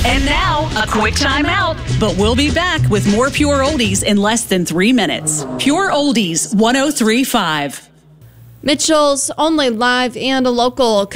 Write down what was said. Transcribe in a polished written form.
And now, a quick time out. But we'll be back with more Pure Oldies in less than 3 minutes. Pure Oldies 103.5. Mitchell's only live and a local